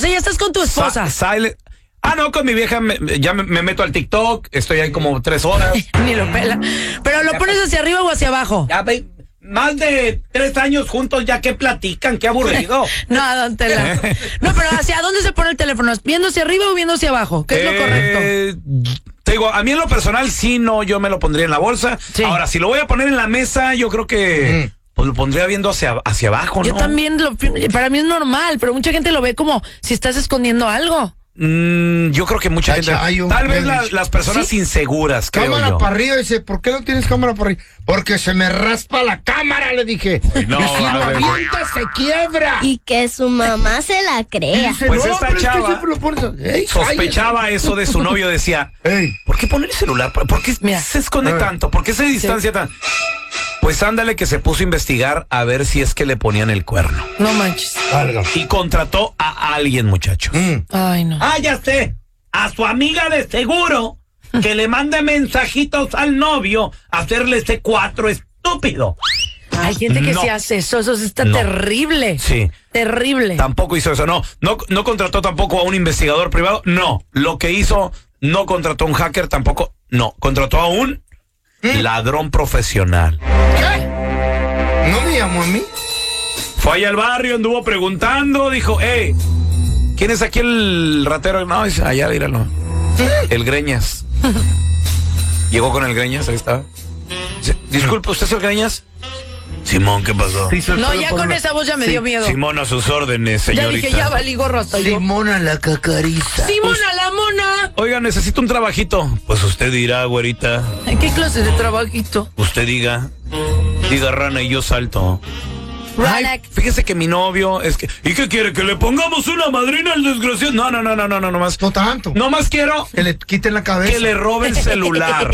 sea, ya estás con tu esposa. No, con mi vieja ya me meto al TikTok, estoy ahí como 3 horas. Ni lo pela. ¿Pero lo pones hacia arriba o hacia abajo? Ya, más de 3 años juntos, ya que platican, qué aburrido. No, don Tela. No, pero ¿hacia dónde se pone el teléfono? ¿Viendo hacia arriba o viendo hacia abajo? ¿Qué es lo correcto? Te digo, a mí en lo personal sí, no, yo me lo pondría en la bolsa. Sí. Ahora, si lo voy a poner en la mesa, yo creo que pues lo pondría viendo hacia abajo, ¿no? Yo también, para mí es normal, pero mucha gente lo ve como si estás escondiendo algo. Yo creo que mucha gente, tal vez las personas inseguras, creo cámara yo. para arriba, dice, ¿por qué no tienes cámara para arriba? Porque se me raspa la cámara, le dije. No, y si lo avienta, se quiebra. Y que su mamá se la crea. Dice, pues no, esta pero chava es que lo pones... sospechaba eso de su novio, decía, ¿por qué poner el celular? ¿Por qué se esconde tanto? ¿Por qué se distancia tanto? Pues ándale que se puso a investigar a ver si es que le ponían el cuerno. No manches. Y contrató a alguien, muchachos. Ay, no. Ya sé. A su amiga de seguro que le mande mensajitos al novio a hacerle ese 4 estúpido. Hay gente que sí hace eso está terrible. Sí. Terrible. Tampoco hizo eso, no contrató tampoco a un investigador privado, no. Lo que hizo, no contrató a un hacker tampoco, no. Contrató a un ladrón profesional. ¿Qué? ¿No me llamó a mí? Fue allá al barrio, anduvo preguntando, dijo, ¿quién es aquí el ratero? No, dice, allá, míralo. El Greñas. Llegó con el Greñas, ahí estaba. Dice, disculpe, ¿usted es el Greñas? Simón, ¿qué pasó? No, ya con esa voz ya me dio miedo. Simón, a sus órdenes, señorita. Ya dije, ya valí gorro hasta yo. Simona la cacariza. Simona la mona. Oiga, necesito un trabajito. Pues usted dirá, güerita. ¿En qué clase de trabajito? Usted diga rana y yo salto. Ay, fíjese que mi novio es que... ¿Y qué quiere? ¿Que le pongamos una madrina al desgraciado? No más. No tanto. No más quiero... Que le quiten la cabeza. Que le robe el celular.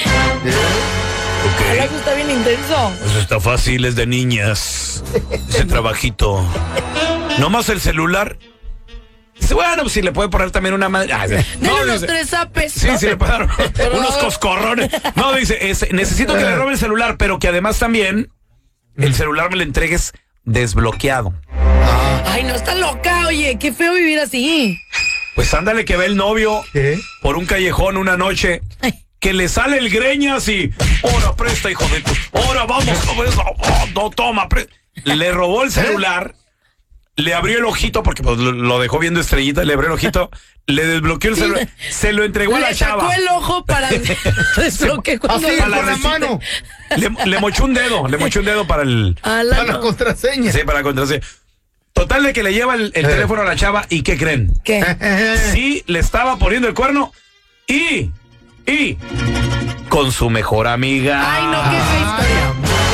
Okay. Eso está bien intenso. Eso está fácil, es de niñas. Ese trabajito. No más el celular. Dice, bueno, pues si le puede poner también una madre. Dale unos 3 zapes. Sí, le puede dar unos coscorrones. No, dice, necesito que le robe el celular, pero que además también el celular me lo entregues desbloqueado. Ay, no, está loca, oye, qué feo vivir así. Pues ándale que ve el novio por un callejón una noche. Que le sale el Greñas y... Ahora presta, hijo de tu... Ahora vamos. No, toma. Le robó el celular. Le abrió el ojito porque pues, lo dejó viendo estrellita. Le abrió el ojito. Le desbloqueó el celular. Se lo entregó a la chava. Le sacó el ojo para desbloquear cuando así, con la mano. Le mochó un dedo. Le mochó un dedo para la contraseña. Sí, para la contraseña. Total de que le lleva el teléfono a la chava. ¿Y qué creen? ¿Qué? Sí, le estaba poniendo el cuerno. Y con su mejor amiga. Ay, no, qué fea historia.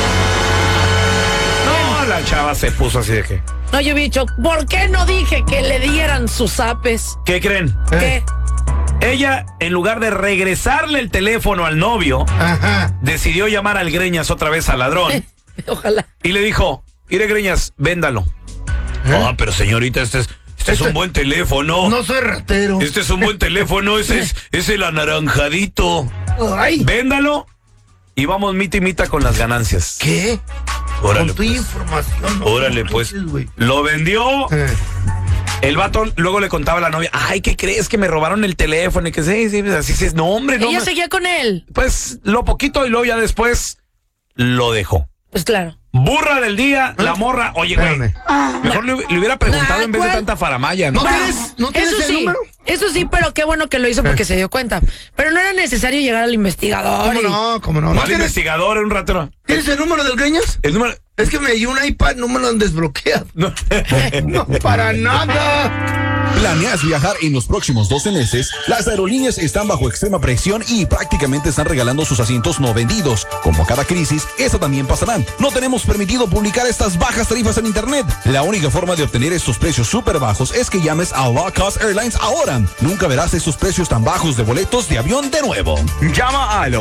No, la chava se puso así de que... No, yo había dicho, ¿por qué no dije que le dieran sus zapes? ¿Qué creen? ¿Qué? Ella, en lugar de regresarle el teléfono al novio, decidió llamar al Greñas otra vez al ladrón. Ojalá. Y le dijo, mire Greñas, véndalo. Pero señorita, este es un buen teléfono. No soy ratero. Este es un buen teléfono, ese es el anaranjadito. Ay. Véndalo y vamos mita y mita con las ganancias. ¿Qué? Órale, con tu pues. información. No, órale, pues. Lo vendió. El vato luego le contaba a la novia, ay, ¿qué crees? Que me robaron el teléfono y que sí, así es. No, hombre, no. Ella seguía con él. Pues lo poquito y luego ya después lo dejó. Pues claro. Burra del día, la morra. Oye, güey, mejor le hubiera preguntado en vez de tanta faramaya, ¿no? ¿No tienes eso el sí, número? eso sí, pero qué bueno que lo hizo porque se dio cuenta. Pero no era necesario llegar al investigador. ¿Cómo no? ¿No al investigador, un ratero? ¿Tienes el número del Greñas? El número... Es que me dio un iPad, no me lo han desbloqueado. No, para nada. ¿Planeas viajar en los próximos 12 meses? Las aerolíneas están bajo extrema presión y prácticamente están regalando sus asientos no vendidos. Como cada crisis, esa también pasará. No tenemos permitido publicar estas bajas tarifas en internet. La única forma de obtener estos precios súper bajos es que llames a Low Cost Airlines ahora. Nunca verás esos precios tan bajos de boletos de avión de nuevo. Llama al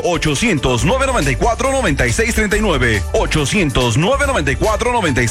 800-994-9639.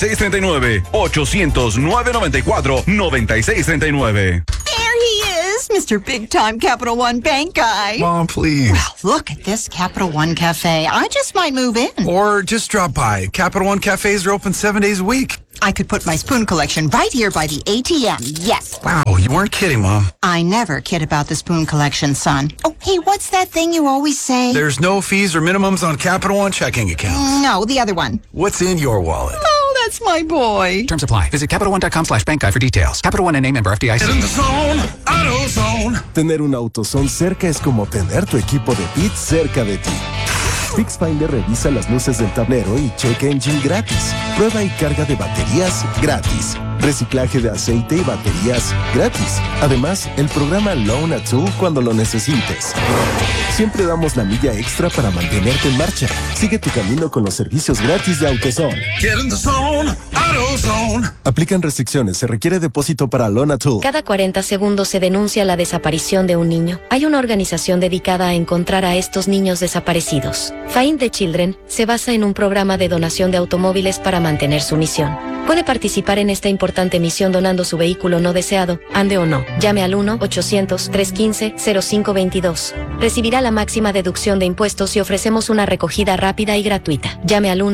800-994-9639. 800-994-9639. There he is, Mr. Big Time Capital One Bank guy. Mom, please. Well, look at this Capital One Cafe. I just might move in. Or just drop by. Capital One cafes are open 7 days a week. I could put my spoon collection right here by the ATM. Yes. Wow, you weren't kidding, Mom. I never kid about the spoon collection, son. Oh, hey, what's that thing you always say? There's no fees or minimums on Capital One checking accounts. No, the other one. What's in your wallet? Oh, that's my boy. Terms apply. Visit CapitalOne.com/bank guide for details. Capital One, N.A. member FDIC. Get in the zone, AutoZone. Tener un AutoZone cerca es como tener tu equipo de pits cerca de ti. FixFinder revisa las luces del tablero y check engine gratis. Prueba y carga de baterías gratis. Reciclaje de aceite y baterías gratis. Además, el programa Loan a Tool cuando lo necesites. Siempre damos la milla extra para mantenerte en marcha. Sigue tu camino con los servicios gratis de AutoZone. Get in the zone, AutoZone. Aplican restricciones. Se requiere depósito para Loan a Tool. Cada 40 segundos se denuncia la desaparición de un niño. Hay una organización dedicada a encontrar a estos niños desaparecidos. Find the Children se basa en un programa de donación de automóviles para mantener su misión. Puede participar en esta importante misión donando su vehículo no deseado, ande o no. Llame al 1-800-315-0522. Recibirá la máxima deducción de impuestos y ofrecemos una recogida rápida y gratuita. Llame al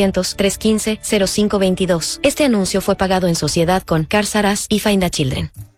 1-800-315-0522. Este anuncio fue pagado en sociedad con Cars R Us y Find the Children.